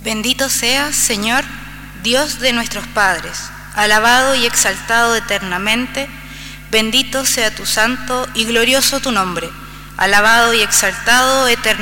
Bendito seas, Señor, Dios de nuestros padres, alabado y exaltado eternamente. Bendito sea tu santo y glorioso tu nombre, alabado y exaltado eternamente.